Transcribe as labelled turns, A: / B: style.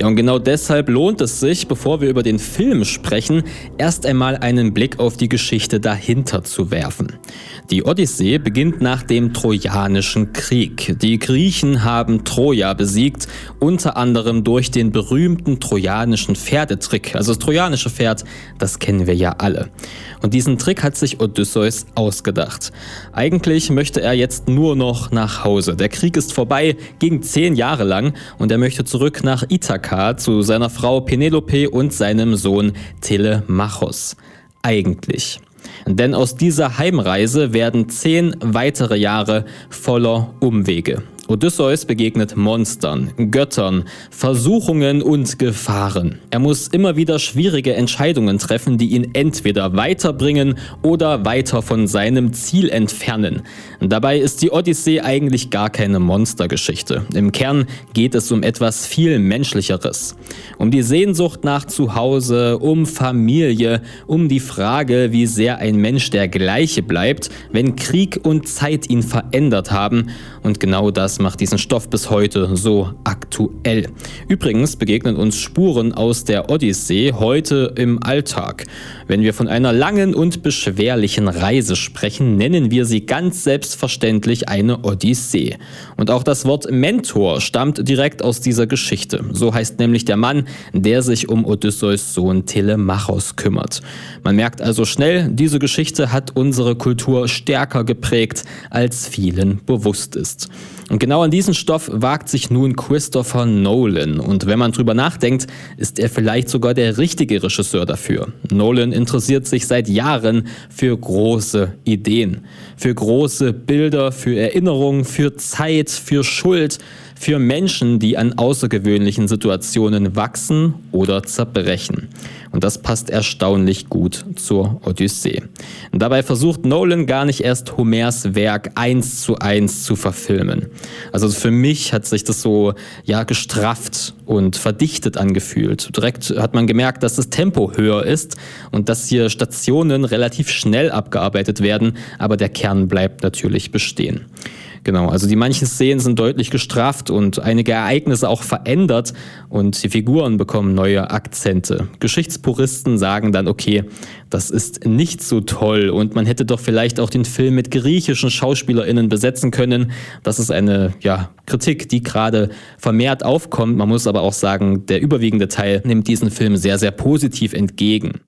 A: Ja, und genau deshalb lohnt es sich, bevor wir über den Film sprechen, erst einmal einen Blick auf die Geschichte dahinter zu werfen. Die Odyssee beginnt nach dem Trojanischen Krieg. Die Griechen haben Troja besiegt, unter anderem durch den berühmten trojanischen Pferdetrick. Also das trojanische Pferd, das kennen wir ja alle. Und diesen Trick hat sich Odysseus ausgedacht. Eigentlich möchte er jetzt nur noch nach Hause. Der Krieg ist vorbei, ging 10 Jahre lang und er möchte zurück nach Ithaka zu seiner Frau Penelope und seinem Sohn Telemachos. Eigentlich. Denn aus dieser Heimreise werden 10 weitere Jahre voller Umwege. Odysseus begegnet Monstern, Göttern, Versuchungen und Gefahren. Er muss immer wieder schwierige Entscheidungen treffen, die ihn entweder weiterbringen oder weiter von seinem Ziel entfernen. Dabei ist die Odyssee eigentlich gar keine Monstergeschichte. Im Kern geht es um etwas viel Menschlicheres. Um die Sehnsucht nach Zuhause, um Familie, um die Frage, wie sehr ein Mensch der gleiche bleibt, wenn Krieg und Zeit ihn verändert haben. Und genau das macht diesen Stoff bis heute so aktuell. Übrigens begegnen uns Spuren aus der Odyssee heute im Alltag. Wenn wir von einer langen und beschwerlichen Reise sprechen, nennen wir sie ganz selbstverständlich eine Odyssee. Und auch das Wort Mentor stammt direkt aus dieser Geschichte. So heißt nämlich der Mann, der sich um Odysseus Sohn Telemachos kümmert. Man merkt also schnell, diese Geschichte hat unsere Kultur stärker geprägt, als vielen bewusst ist. Und genau an diesen Stoff wagt sich nun Christopher Nolan. Und wenn man drüber nachdenkt, ist er vielleicht sogar der richtige Regisseur dafür. Nolan interessiert sich seit Jahren für große Ideen, für große Bilder, für Erinnerungen, für Zeit, für Schuld, für Menschen, die an außergewöhnlichen Situationen wachsen oder zerbrechen. Und das passt erstaunlich gut zur Odyssee. Und dabei versucht Nolan gar nicht erst Homers Werk 1:1 zu verfilmen. Also für mich hat sich das so gestrafft und verdichtet angefühlt. Direkt hat man gemerkt, dass das Tempo höher ist und dass hier Stationen relativ schnell abgearbeitet werden, aber der Kern bleibt natürlich bestehen. Genau, also die manchen Szenen sind deutlich gestrafft und einige Ereignisse auch verändert und die Figuren bekommen neue Akzente. Geschichtspuristen sagen dann, okay, das ist nicht so toll und man hätte doch vielleicht auch den Film mit griechischen SchauspielerInnen besetzen können. Das ist eine Kritik, die gerade vermehrt aufkommt. Man muss aber auch sagen, der überwiegende Teil nimmt diesen Film sehr, sehr positiv entgegen.